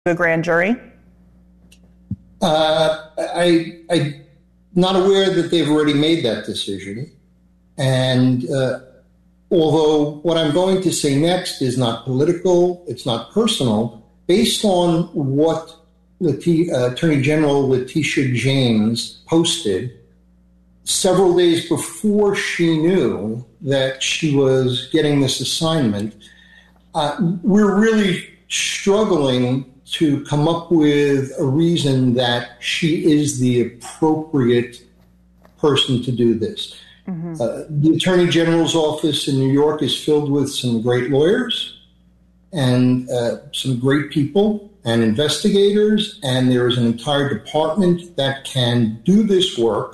a grand jury? I'm not aware that they've already made that decision. And although what I'm going to say next is not political, it's not personal, based on what Attorney General Letitia James posted several days before she knew that she was getting this assignment, we're really struggling to come up with a reason that she is the appropriate person to do this. Mm-hmm. The Attorney General's office in New York is filled with some great lawyers and some great people and investigators, and there is an entire department that can do this work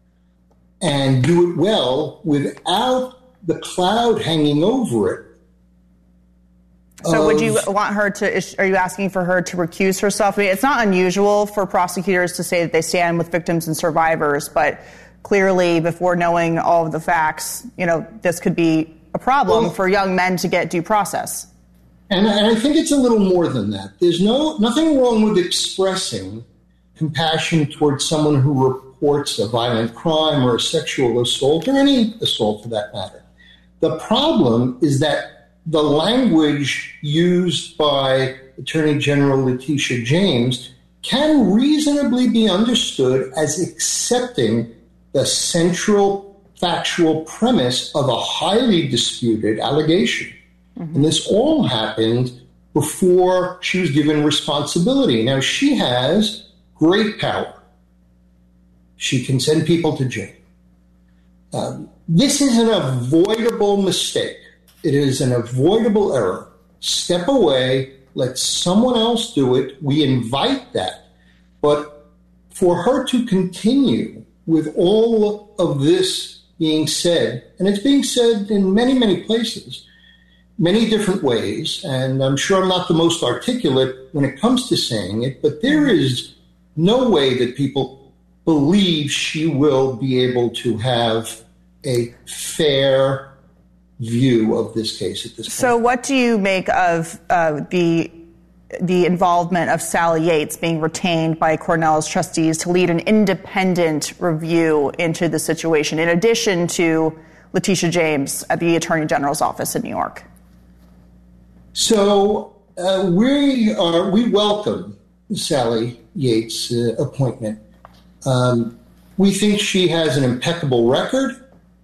and do it well without the cloud hanging over it. So would you want her to, are you asking for her to recuse herself? I mean, it's not unusual for prosecutors to say that they stand with victims and survivors, but clearly before knowing all of the facts, this could be a problem for young men to get due process. And I think it's a little more than that. There's nothing wrong with expressing compassion towards someone who reports a violent crime or a sexual assault or any assault for that matter. The problem is that the language used by Attorney General Letitia James can reasonably be understood as accepting the central factual premise of a highly disputed allegation. Mm-hmm. And this all happened before she was given responsibility. Now, she has great power. She can send people to jail. This is an avoidable mistake. It is an avoidable error. Step away, let someone else do it. We invite that. But for her to continue with all of this being said, and it's being said in many, many places, many different ways, and I'm sure I'm not the most articulate when it comes to saying it, but there is no way that people believe she will be able to have a fair view of this case at this point. So what do you make of the involvement of Sally Yates being retained by Cornell's trustees to lead an independent review into the situation, in addition to Letitia James at the Attorney General's office in New York? So we welcome Sally Yates' appointment. We think she has an impeccable record.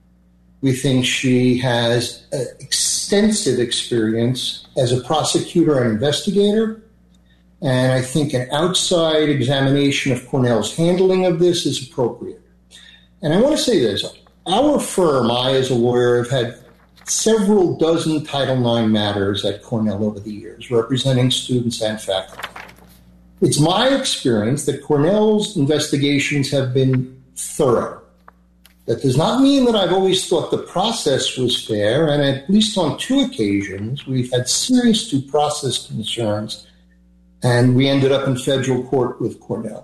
We think she has extensive experience as a prosecutor and investigator. And I think an outside examination of Cornell's handling of this is appropriate. And I want to say this. Our firm, I as a lawyer, have had several dozen Title IX matters at Cornell over the years, representing students and faculty. It's my experience that Cornell's investigations have been thorough. That does not mean that I've always thought the process was fair, and at least on 2 occasions, we've had serious due process concerns, and we ended up in federal court with Cornell.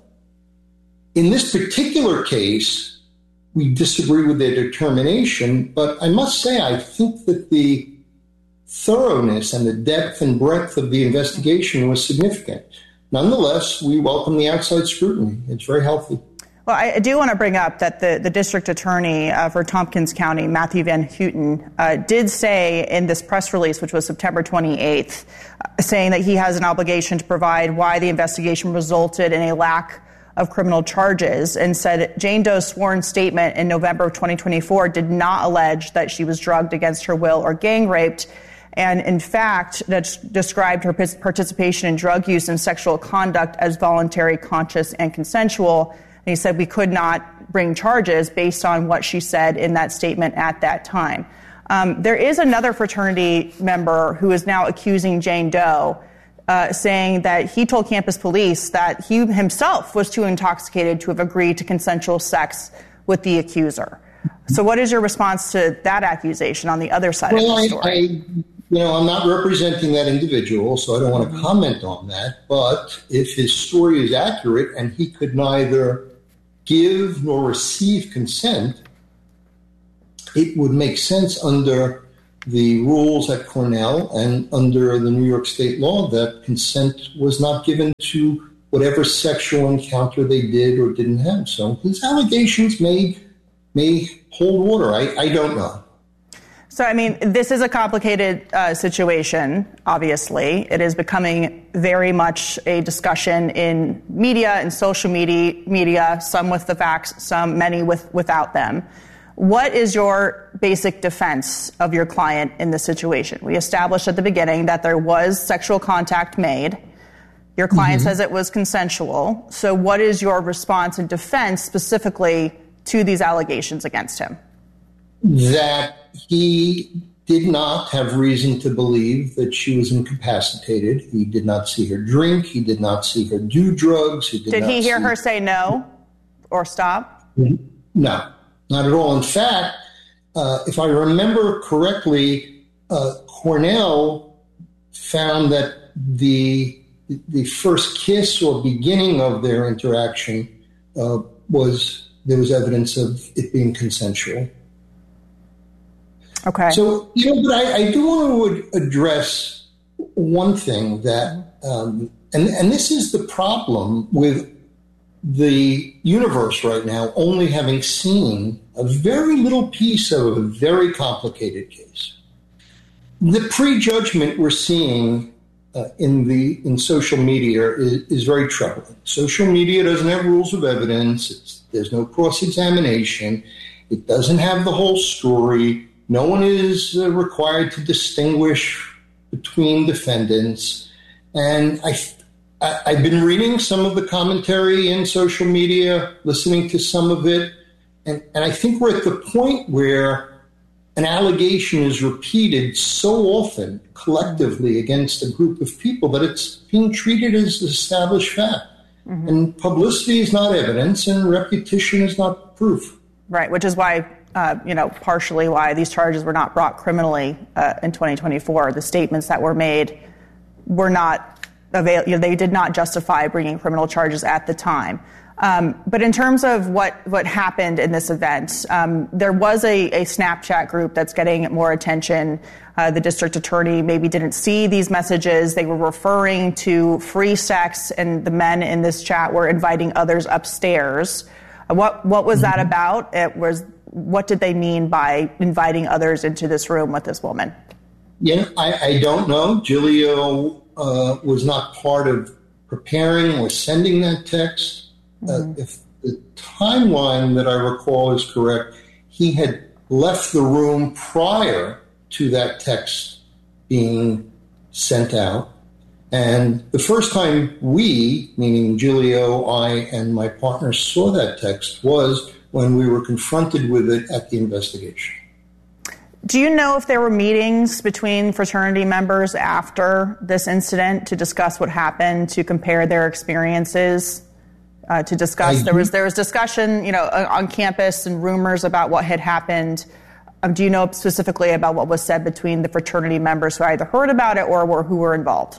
In this particular case, we disagree with their determination, but I must say I think that the thoroughness and the depth and breadth of the investigation was significant. Nonetheless, we welcome the outside scrutiny. It's very healthy. Well, I do want to bring up that the district attorney for Tompkins County, Matthew Van Houten, did say in this press release, which was September 28th, saying that he has an obligation to provide why the investigation resulted in a lack of criminal charges, and said Jane Doe's sworn statement in November of 2024 did not allege that she was drugged against her will or gang raped, and in fact that described her participation in drug use and sexual conduct as voluntary, conscious, and consensual. And he said we could not bring charges based on what she said in that statement at that time. There is another fraternity member who is now accusing Jane Doe, saying that he told campus police that he himself was too intoxicated to have agreed to consensual sex with the accuser. So what is your response to that accusation on the other side of the story? I'm not representing that individual, so I don't want to comment on that. But if his story is accurate and he could neither give nor receive consent, it would make sense under the rules at Cornell and under the New York state law that consent was not given to whatever sexual encounter they did or didn't have. So his allegations may hold water. I don't know. So, I mean, this is a complicated situation, obviously. It is becoming very much a discussion in media and social media, some with the facts, many without them. What is your basic defense of your client in this situation? We established at the beginning that there was sexual contact made. Your client says it was consensual. So what is your response and defense specifically to these allegations against him? That he did not have reason to believe that she was incapacitated. He did not see her drink. He did not see her do drugs. Did he hear her say no or stop? No, not at all. In fact, if I remember correctly, Cornell found that the first kiss or beginning of their interaction there was evidence of it being consensual. Okay. So, but I do want to address one thing that, and this is the problem with the universe right now, only having seen a very little piece of a very complicated case. The prejudgment we're seeing in social media is very troubling. Social media doesn't have rules of evidence. There's no cross-examination. It doesn't have the whole story. No one is required to distinguish between defendants. And I've been reading some of the commentary in social media, listening to some of it, and I think we're at the point where an allegation is repeated so often collectively against a group of people that it's being treated as established fact. And publicity is not evidence and repetition is not proof. Right, which is why partially why these charges were not brought criminally in 2024. The statements that were made were not available. They did not justify bringing criminal charges at the time. But in terms of what happened in this event, there was a Snapchat group that's getting more attention. The district attorney maybe didn't see these messages. They were referring to free sex, and the men in this chat were inviting others upstairs. What was that about? What did they mean by inviting others into this room with this woman? Yeah, I don't know. Giglio was not part of preparing or sending that text. If the timeline that I recall is correct, he had left the room prior to that text being sent out. And the first time we, meaning Giglio, I, and my partner saw that text was when we were confronted with it at the investigation. Do you know if there were meetings between fraternity members after this incident to discuss what happened, to compare their experiences, to discuss? There was discussion, on campus and rumors about what had happened. Do you know specifically about what was said between the fraternity members who either heard about it or who were involved?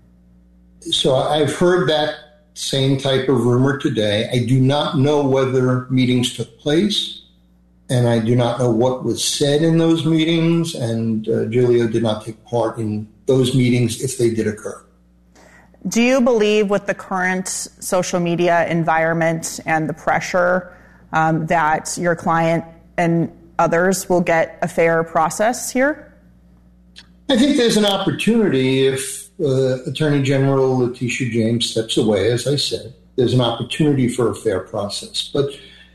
So I've heard that same type of rumor today. I do not know whether meetings took place, and I do not know what was said in those meetings, and Giglio did not take part in those meetings if they did occur. Do you believe with the current social media environment and the pressure that your client and others will get a fair process here? I think there's an opportunity if Attorney General Letitia James steps away, as I said. There's an opportunity for a fair process. But,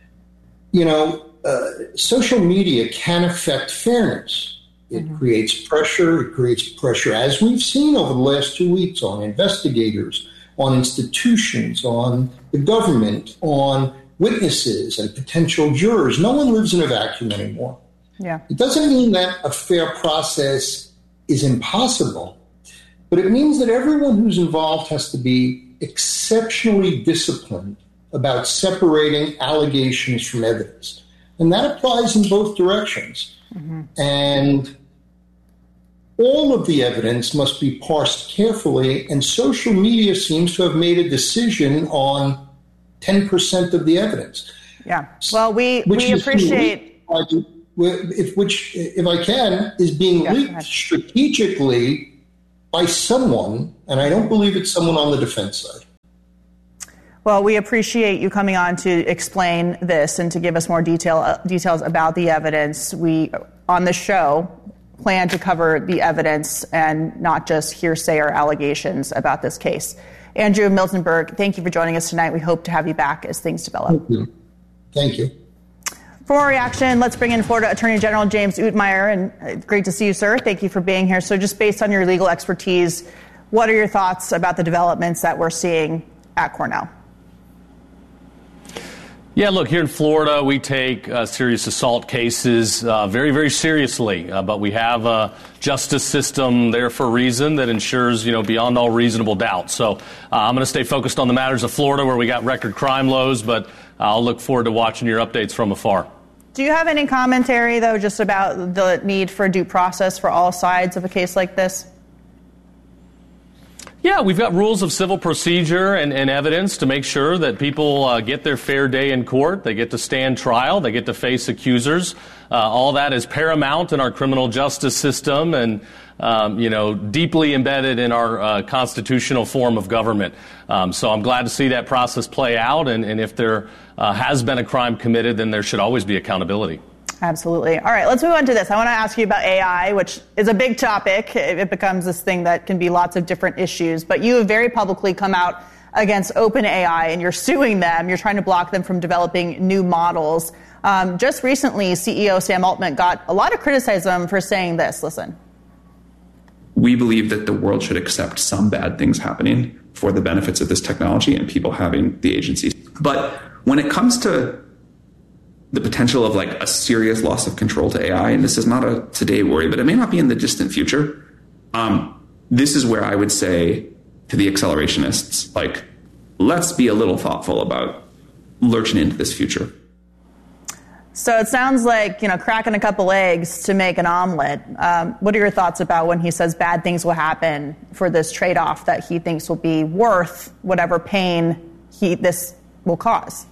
social media can affect fairness. It creates pressure, as we've seen over the last 2 weeks, on investigators, on institutions, on the government, on witnesses and potential jurors. No one lives in a vacuum anymore. Yeah. It doesn't mean that a fair process is impossible, but it means that everyone who's involved has to be exceptionally disciplined about separating allegations from evidence. And that applies in both directions. And all of the evidence must be parsed carefully, and social media seems to have made a decision on 10% of the evidence. Yeah. Well, we appreciate... which, if I can, is being leaked strategically by someone, and I don't believe it's someone on the defense side. Well, we appreciate you coming on to explain this and to give us more details about the evidence. We, on the show, plan to cover the evidence and not just hearsay or allegations about this case. Andrew Miltenberg, thank you for joining us tonight. We hope to have you back as things develop. Thank you. Thank you. For more reaction, let's bring in Florida Attorney General James Utmeyer. And great to see you, sir. Thank you for being here. So just based on your legal expertise, what are your thoughts about the developments that we're seeing at Cornell? Yeah, look, here in Florida, we take serious assault cases very, very seriously. But we have a justice system there for a reason that ensures, beyond all reasonable doubt. So I'm going to stay focused on the matters of Florida where we got record crime lows, but I'll look forward to watching your updates from afar. Do you have any commentary, though, just about the need for due process for all sides of a case like this? Yeah, we've got rules of civil procedure and evidence to make sure that people get their fair day in court. They get to stand trial. They get to face accusers. All that is paramount in our criminal justice system and, deeply embedded in our constitutional form of government. So I'm glad to see that process play out. And if there has been a crime committed, then there should always be accountability. Absolutely. All right, let's move on to this. I want to ask you about AI, which is a big topic. It becomes this thing that can be lots of different issues. But you have very publicly come out against OpenAI, and you're suing them. You're trying to block them from developing new models. Just recently, CEO Sam Altman got a lot of criticism for saying this. Listen. We believe that the world should accept some bad things happening for the benefits of this technology and people having the agency. But when it comes to the potential of a serious loss of control to AI, and this is not a today worry, but it may not be in the distant future. This is where I would say to the accelerationists, let's be a little thoughtful about lurching into this future. So it sounds like, cracking a couple eggs to make an omelet. What are your thoughts about when he says bad things will happen for this trade-off that he thinks will be worth whatever pain this will cause?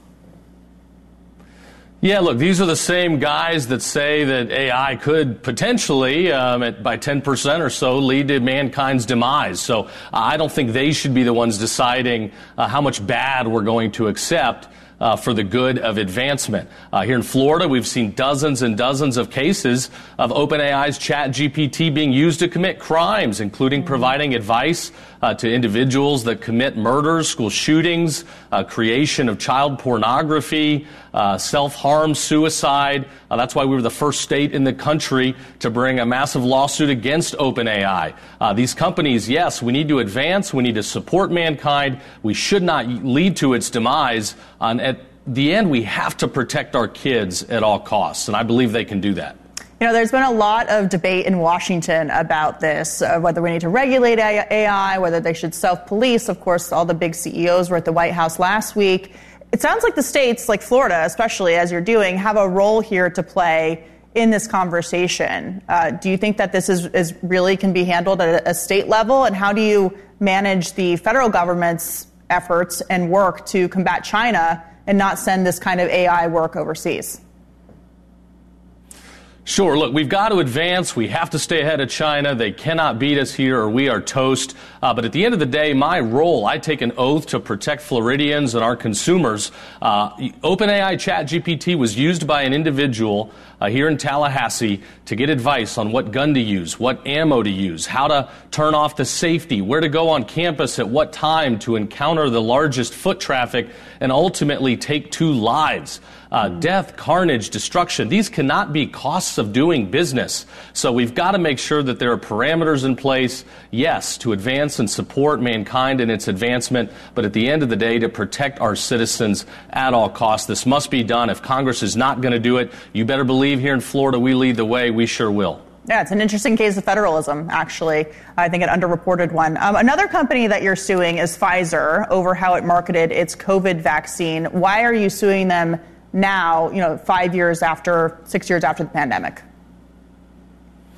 Yeah, look, these are the same guys that say that AI could potentially, by 10% or so, lead to mankind's demise. So I don't think they should be the ones deciding how much bad we're going to accept for the good of advancement. Here in Florida, we've seen dozens and dozens of cases of OpenAI's ChatGPT being used to commit crimes, including providing advice to individuals that commit murders, school shootings, creation of child pornography, self-harm, suicide. That's why we were the first state in the country to bring a massive lawsuit against OpenAI. These companies, yes, we need to advance. We need to support mankind. We should not lead to its demise. At the end, we have to protect our kids at all costs, and I believe they can do that. There's been a lot of debate in Washington about this, whether we need to regulate AI, whether they should self-police. Of course, all the big CEOs were at the White House last week. It sounds like the states, like Florida, especially as you're doing, have a role here to play in this conversation. Do you think that this is really can be handled at a state level? And how do you manage the federal government's efforts and work to combat China and not send this kind of AI work overseas? Sure. Look, we've got to advance. We have to stay ahead of China. They cannot beat us here or we are toast. But at the end of the day, my role, I take an oath to protect Floridians and our consumers. OpenAI ChatGPT was used by an individual here in Tallahassee to get advice on what gun to use, what ammo to use, how to turn off the safety, where to go on campus at what time to encounter the largest foot traffic and ultimately take 2 lives. Death, carnage, destruction. These cannot be costs of doing business. So we've got to make sure that there are parameters in place, yes, to advance and support mankind in its advancement, but at the end of the day, to protect our citizens at all costs. This must be done. If Congress is not going to do it, you better believe here in Florida we lead the way. We sure will. Yeah, it's an interesting case of federalism, actually. I think an underreported one. Another company that you're suing is Pfizer over how it marketed its COVID vaccine. Why are you suing them now, 6 years after the pandemic?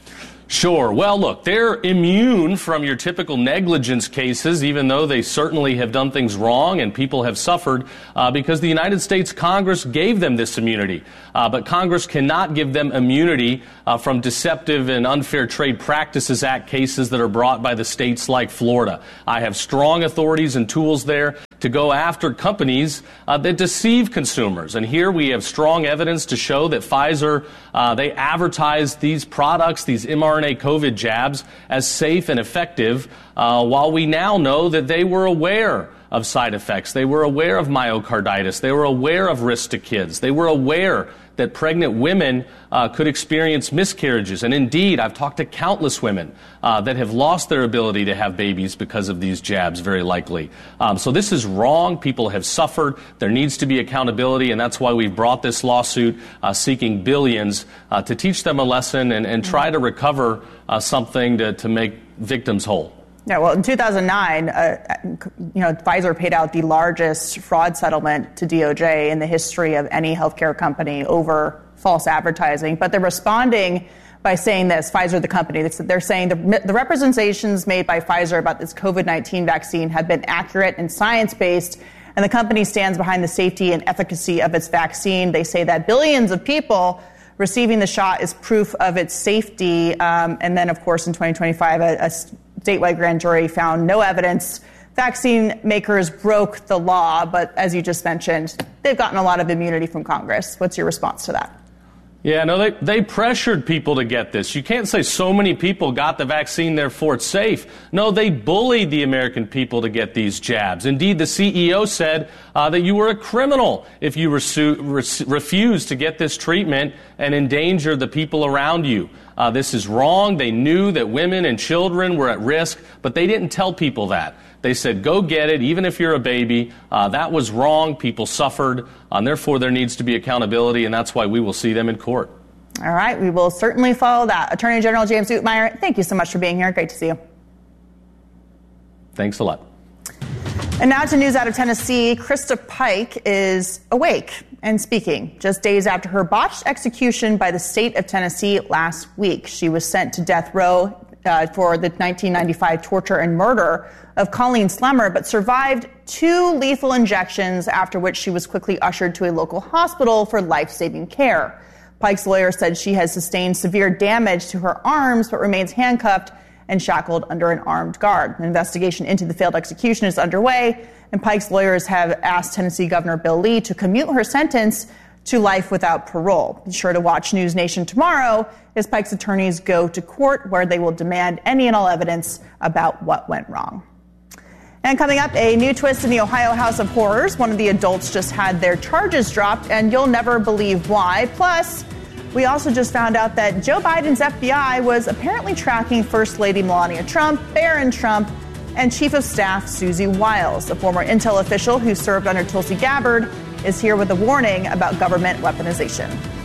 Sure. Well, look, they're immune from your typical negligence cases, even though they certainly have done things wrong and people have suffered because the United States Congress gave them this immunity. But Congress cannot give them immunity from Deceptive and Unfair Trade Practices Act cases that are brought by the states like Florida. I have strong authorities and tools there to go after companies that deceive consumers. And here we have strong evidence to show that Pfizer, they advertised these products, these mRNA COVID jabs, as safe and effective, while we now know that they were aware of side effects. They were aware of myocarditis. They were aware of risk to kids. They were aware that pregnant women could experience miscarriages. And indeed, I've talked to countless women that have lost their ability to have babies because of these jabs, very likely. So this is wrong. People have suffered. There needs to be accountability, and that's why we've brought this lawsuit seeking billions to teach them a lesson and try to recover something to make victims whole. Yeah, well, in 2009, Pfizer paid out the largest fraud settlement to DOJ in the history of any healthcare company over false advertising. But they're responding by saying this, Pfizer, the company, they're saying the representations made by Pfizer about this COVID-19 vaccine have been accurate and science-based, and the company stands behind the safety and efficacy of its vaccine. They say that billions of people receiving the shot is proof of its safety. And then, of course, in 2025, a statewide grand jury found no evidence. Vaccine makers broke the law, but as you just mentioned, they've gotten a lot of immunity from Congress. What's your response to that? Yeah, no, they pressured people to get this. You can't say so many people got the vaccine, therefore it's safe. No, they bullied the American people to get these jabs. Indeed, the CEO said that you were a criminal if you refused to get this treatment and endanger the people around you. This is wrong. They knew that women and children were at risk, but they didn't tell people that. They said, go get it, even if you're a baby. That was wrong. People suffered, and therefore there needs to be accountability, and that's why we will see them in court. All right, we will certainly follow that. Attorney General James Utmeyer, thank you so much for being here. Great to see you. Thanks a lot. And now to news out of Tennessee. Krista Pike is awake and speaking just days after her botched execution by the state of Tennessee last week. She was sent to death row for the 1995 torture and murder of Colleen Slemmer, but survived 2 lethal injections, after which she was quickly ushered to a local hospital for life-saving care. Pike's lawyer said she has sustained severe damage to her arms, but remains handcuffed and shackled under an armed guard. An investigation into the failed execution is underway, and Pike's lawyers have asked Tennessee Governor Bill Lee to commute her sentence to life without parole. Be sure to watch News Nation tomorrow as Pike's attorneys go to court, where they will demand any and all evidence about what went wrong. And coming up, a new twist in the Ohio House of Horrors. One of the adults just had their charges dropped, and you'll never believe why. Plus, we also just found out that Joe Biden's FBI was apparently tracking First Lady Melania Trump, Barron Trump, and Chief of Staff Susie Wiles. A former intel official who served under Tulsi Gabbard is here with a warning about government weaponization.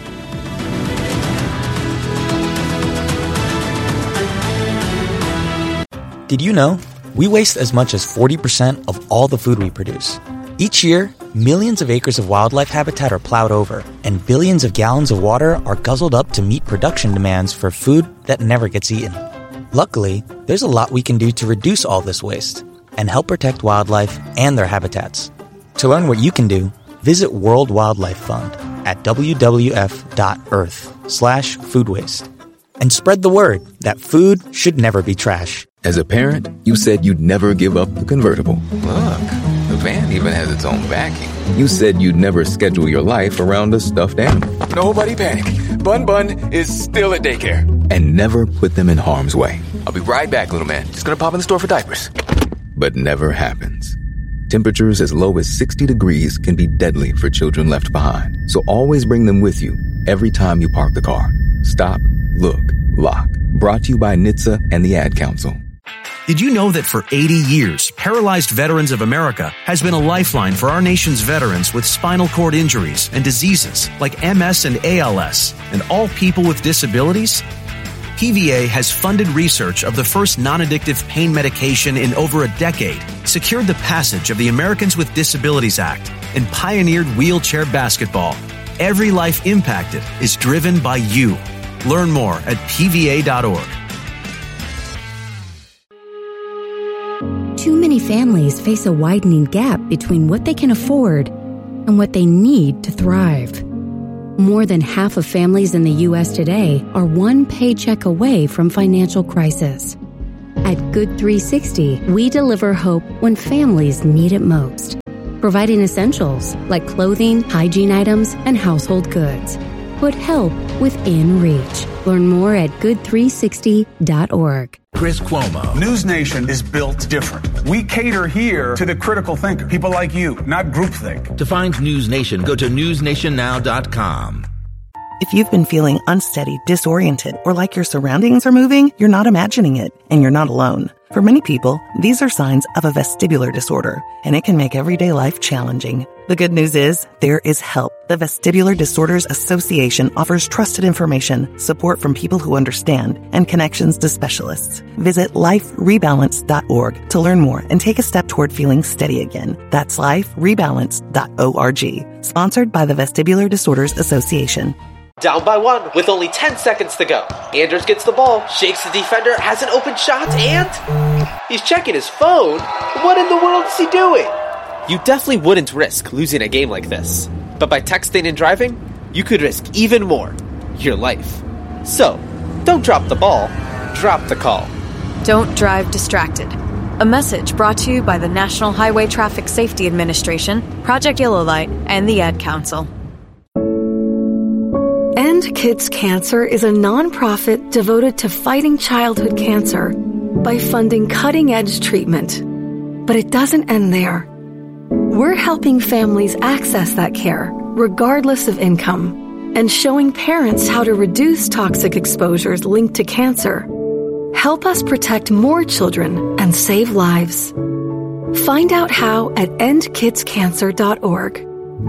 Did you know? We waste as much as 40% of all the food we produce. Each year, millions of acres of wildlife habitat are plowed over, and billions of gallons of water are guzzled up to meet production demands for food that never gets eaten. Luckily, there's a lot we can do to reduce all this waste and help protect wildlife and their habitats. To learn what you can do, visit World Wildlife Fund at wwf.earth/food waste. And spread the word that food should never be trash. As a parent, you said you'd never give up the convertible. Look, the van even has its own backing. You said you'd never schedule your life around a stuffed animal. Nobody panic. Bun Bun is still at daycare. And never put them in harm's way. I'll be right back, little man. Just gonna pop in the store for diapers. But never happens. Temperatures as low as 60 degrees can be deadly for children left behind. So always bring them with you every time you park the car. Stop, look, lock. Brought to you by NHTSA and the Ad Council. Did you know that for 80 years, Paralyzed Veterans of America has been a lifeline for our nation's veterans with spinal cord injuries and diseases like MS and ALS, and all people with disabilities? PVA has funded research of the first non-addictive pain medication in over a decade, secured the passage of the Americans with Disabilities Act, and pioneered wheelchair basketball. Every life impacted is driven by you. Learn more at PVA.org. families face a widening gap between what they can afford and what they need to thrive. More than half of families in the U.S. today are one paycheck away from financial crisis. At Good 360, we deliver hope when families need it most, providing essentials like clothing, hygiene items, and household goods. Put help within reach. Learn more at good360.org. Chris Cuomo. News Nation is built different. We cater here to the critical thinker, people like you, not groupthink. To find News Nation, go to newsnationnow.com. If you've been feeling unsteady, disoriented, or like your surroundings are moving, you're not imagining it, and you're not alone. For many people, these are signs of a vestibular disorder, and it can make everyday life challenging. The good news is, there is help. The Vestibular Disorders Association offers trusted information, support from people who understand, and connections to specialists. Visit liferebalance.org to learn more and take a step toward feeling steady again. That's liferebalance.org. Sponsored by the Vestibular Disorders Association. Down by one with only 10 seconds to go. Anders gets the ball, shakes the defender, has an open shot, and he's checking his phone. What in the world is he doing? You definitely wouldn't risk losing a game like this. But by texting and driving, you could risk even more, your life. So, don't drop the ball, drop the call. Don't drive distracted. A message brought to you by the National Highway Traffic Safety Administration, Project Yellow Light, and the Ad Council. End Kids Cancer is a nonprofit devoted to fighting childhood cancer by funding cutting-edge treatment. But it doesn't end there. We're helping families access that care, regardless of income, and showing parents how to reduce toxic exposures linked to cancer. Help us protect more children and save lives. Find out how at endkidscancer.org.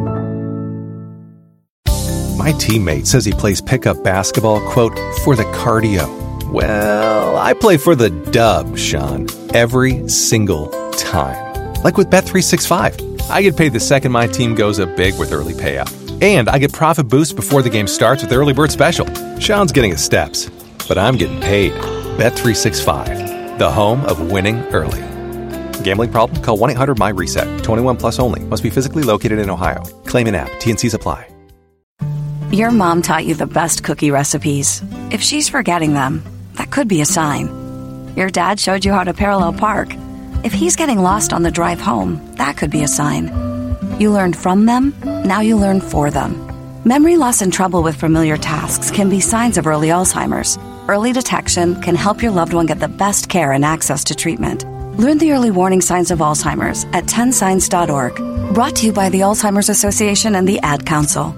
My teammate says he plays pickup basketball, quote, for the cardio. Well, I play for the dub, Sean, every single time. Like with Bet365. I get paid the second my team goes up big with early payout. And I get profit boosts before the game starts with Early Bird Special. Sean's getting his steps, but I'm getting paid. Bet365, the home of winning early. Gambling problem? Call 1-800-MY-RESET. 21 plus only. Must be physically located in Ohio. Claim an app. T&Cs apply. Your mom taught you the best cookie recipes. If she's forgetting them, that could be a sign. Your dad showed you how to parallel park. If he's getting lost on the drive home, that could be a sign. You learned from them, now you learn for them. Memory loss and trouble with familiar tasks can be signs of early Alzheimer's. Early detection can help your loved one get the best care and access to treatment. Learn the early warning signs of Alzheimer's at 10signs.org. Brought to you by the Alzheimer's Association and the Ad Council.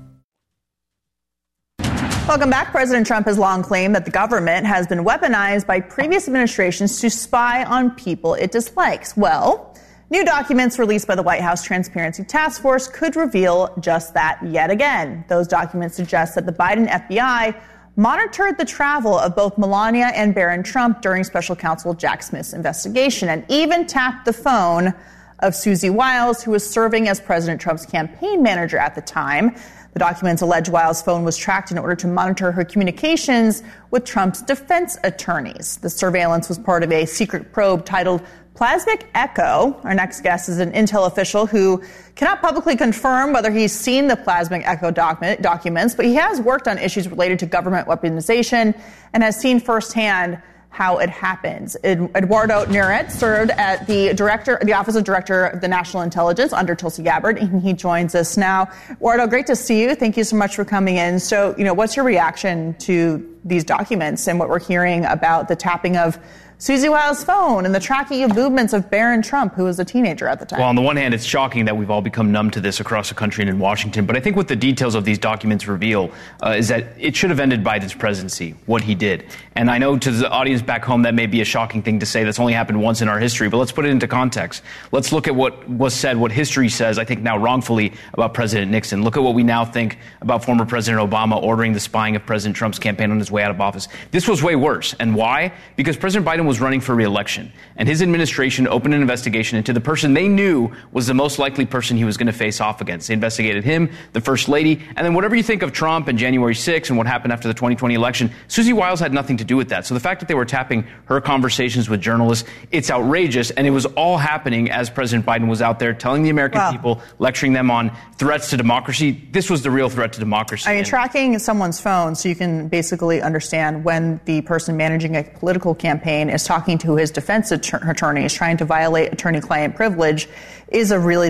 Welcome back. President Trump has long claimed that the government has been weaponized by previous administrations to spy on people it dislikes. Well, new documents released by the White House Transparency Task Force could reveal just that yet again. Those documents suggest that the Biden FBI monitored the travel of both Melania and Barron Trump during Special Counsel Jack Smith's investigation and even tapped the phone of Susie Wiles, who was serving as President Trump's campaign manager at the time. The documents allege Wiles' phone was tracked in order to monitor her communications with Trump's defense attorneys. The surveillance was part of a secret probe titled Plasmic Echo. Our next guest is an intel official who cannot publicly confirm whether he's seen the Plasmic Echo documents, but he has worked on issues related to government weaponization and has seen firsthand how it happens. Eduardo Neret served at the Office of Director of the National Intelligence under Tulsi Gabbard, and he joins us now. Eduardo, great to see you. Thank you so much for coming in. So, what's your reaction to these documents and what we're hearing about the tapping of Susie Wiles' phone and the tracking of movements of Barron Trump, who was a teenager at the time? Well, on the one hand, it's shocking that we've all become numb to this across the country and in Washington. But I think what the details of these documents reveal is that it should have ended Biden's presidency, what he did. And I know to the audience back home that may be a shocking thing to say. That's only happened once in our history. But let's put it into context. Let's look at what was said, what history says, I think now wrongfully, about President Nixon. Look at what we now think about former President Obama ordering the spying of President Trump's campaign on his way out of office. This was way worse. And why? Because President Biden was running for re-election, and his administration opened an investigation into the person they knew was the most likely person he was going to face off against. They investigated him, the First Lady, and then whatever you think of Trump and January 6th and what happened after the 2020 election, Susie Wiles had nothing to do with that. So the fact that they were tapping her conversations with journalists, it's outrageous, and it was all happening as President Biden was out there telling the American people, lecturing them on threats to democracy. This was the real threat to democracy. I mean, tracking someone's phone so you can basically understand when the person managing a political campaign is talking to his defense attorney, is trying to violate attorney-client privilege, is a really